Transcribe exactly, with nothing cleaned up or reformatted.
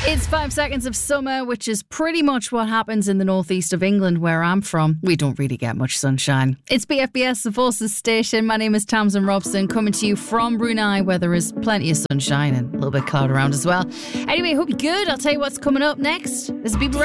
It's five seconds of summer, which is pretty much what happens in the northeast of England, where I'm from. We don't really get much sunshine. It's B F B S, the Forces station. My name is Tamsin Robson, coming to you from Brunei, where there is plenty of sunshine and a little bit of cloud around as well. Anyway, hope you're good. I'll tell you what's coming up next. This is B B